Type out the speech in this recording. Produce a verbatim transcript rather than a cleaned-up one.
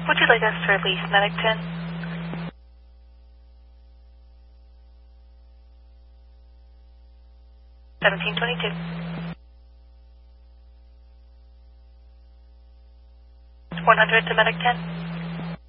Would you like us to release Medic ten? seventeen twenty-two. one hundred to Medic ten.